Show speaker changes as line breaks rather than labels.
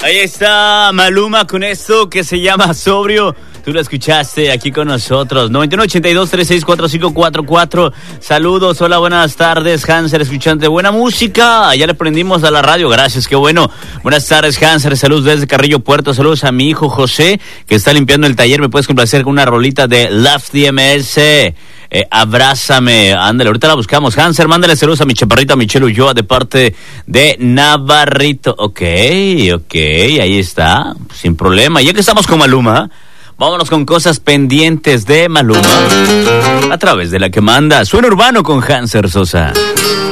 Ahí está Maluma con esto que se llama Sobrio. Tú lo escuchaste aquí con nosotros. 9182364544. Saludos, hola, buenas tardes, Hanser, escuchante. Buena música. Ya le prendimos a la radio, gracias, qué bueno. Buenas tardes, Hanser, saludos desde Carrillo Puerto. Saludos a mi hijo José, que está limpiando el taller. ¿Me puedes complacer con una rolita de Love DMS? Abrázame, ándale, ahorita la buscamos. Hanser, mándale saludos a mi chaparrita Michelle Ulloa de parte de Navarrito. Ok, ahí está, sin problema. Ya que estamos con Maluma, vámonos con cosas pendientes de Maluma a través de la que manda Suena Urbano con Hanser Sosa.